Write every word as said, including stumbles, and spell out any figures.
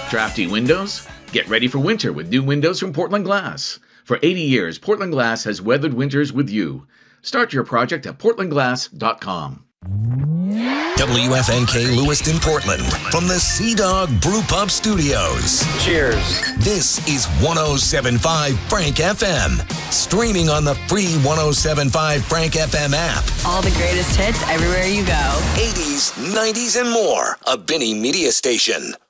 Drafty windows? Get ready for winter with new windows from Portland Glass. For eighty years, Portland Glass has weathered winters with you. Start your project at portland glass dot com. W F N K Lewiston, Portland, from the Sea Dog Brew Pub Studios. Cheers. This is one oh seven point five Frank F M. Streaming on the free one oh seven point five Frank F M app. All the greatest hits everywhere you go. eighties, nineties, and more. A Benny Media Station.